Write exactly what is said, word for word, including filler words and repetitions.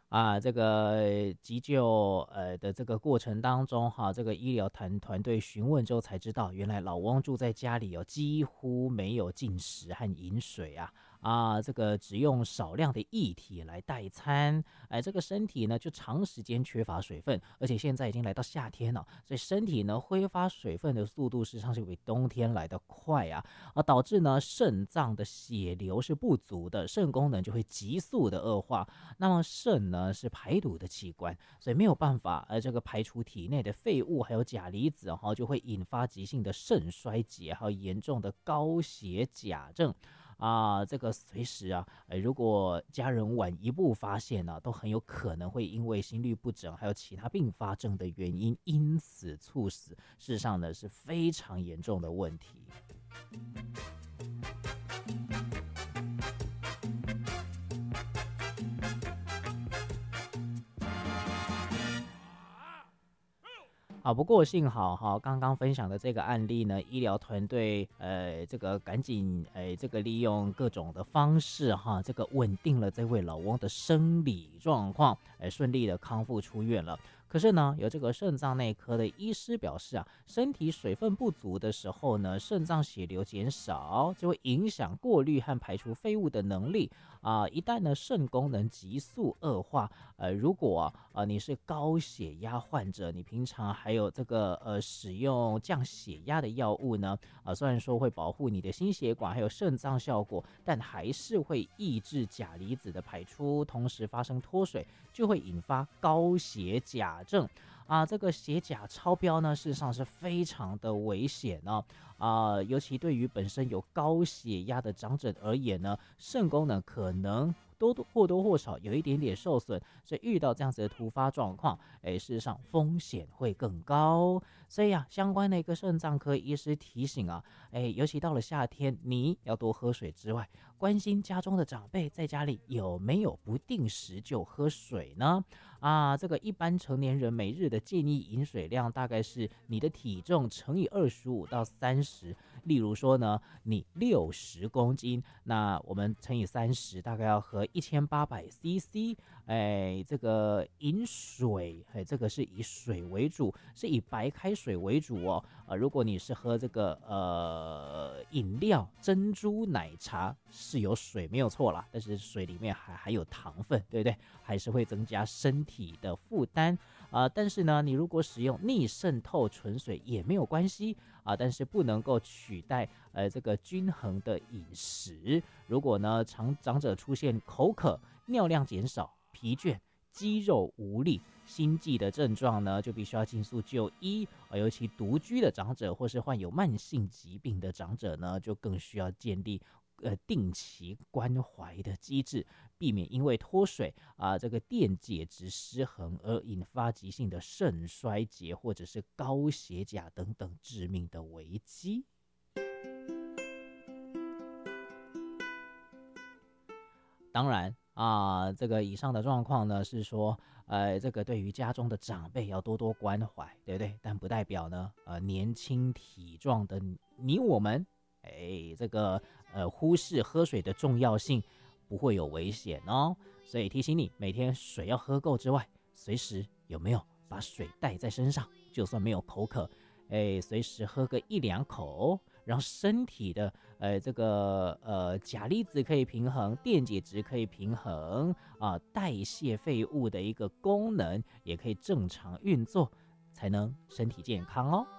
啊，这个急救呃的这个过程当中哈，这个医疗团团队询问之后才知道，原来老翁住在家里哦，几乎没有进食和饮水啊。啊，这个只用少量的液体来代餐，哎，这个身体呢就长时间缺乏水分，而且现在已经来到夏天了，所以身体呢挥发水分的速度实际上是比冬天来得快啊，啊，导致呢肾脏的血流是不足的，肾功能就会急速的恶化。那么肾呢是排毒的器官，所以没有办法，呃，这个排除体内的废物还有钾离子，哈，就会引发急性的肾衰竭，还有严重的高血钾症。啊，这个随时啊，呃，如果家人晚一步发现呢、啊，都很有可能会因为心律不整还有其他并发症的原因，因此猝死。事实上呢，是非常严重的问题。啊，不过幸好哈，刚刚分享的这个案例呢，医疗团队呃，这个赶紧呃，这个利用各种的方式哈，这个稳定了这位老翁的生理状况，呃，顺利的康复出院了。可是呢，有这个肾脏内科的医师表示啊，身体水分不足的时候呢，肾脏血流减少，就会影响过滤和排除废物的能力啊、一旦呢肾功能急速恶化，呃，如果呃你是高血压患者，你平常还有这个呃使用降血压的药物呢，啊、虽然说会保护你的心血管还有肾脏效果，但还是会抑制钾离子的排出，同时发生脱水，就会引发高血钾症。啊，这个血钾超标呢，事实上是非常的危险哦。啊，尤其对于本身有高血压的长者而言呢，肾功能可能多多或多或少有一点点受损，所以遇到这样子的突发状况，哎，事实上风险会更高。所以啊，相关的一个肾脏科医师提醒啊，哎，尤其到了夏天，你要多喝水之外，关心家中的长辈在家里有没有不定时就喝水呢？啊，这个一般成年人每日的建议饮水量大概是你的体重乘以二十五到三十。例如说呢，你六十公斤，那我们乘以三十，大概要喝一千八百 C C。哎，这个饮水，哎，这个是以水为主，是以白开水为主哦。呃，如果你是喝这个呃饮料，珍珠奶茶是有水没有错啦，但是水里面还还有糖分，对不对？还是会增加身体的负担啊、呃。但是呢，你如果使用逆渗透纯水也没有关系啊、呃，但是不能够取代呃这个均衡的饮食。如果呢长长者出现口渴、尿量减少、疲倦、肌肉无力、心悸的症状呢，就必须要尽速就医。呃，尤其独居的长者或是患有慢性疾病的长者呢，就更需要建立呃定期关怀的机制，避免因为脱水啊、呃、这个电解质失衡而引发急性的肾衰竭或者是高血钾等等致命的危机。当然啊，这个以上的状况呢，是说，呃，这个对于家中的长辈要多多关怀，对不对？但不代表呢，呃，年轻体壮的你我们，哎，这个呃，忽视喝水的重要性，不会有危险哦。所以提醒你，每天水要喝够之外，随时有没有把水带在身上，就算没有口渴，哎，随时喝个一两口。让身体的呃这个呃钾离子可以平衡，电解质可以平衡啊、呃，代谢废物的一个功能也可以正常运作，才能身体健康哦。